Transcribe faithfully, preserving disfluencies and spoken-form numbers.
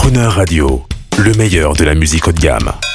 Crooner Radio, le meilleur de la musique haut de gamme.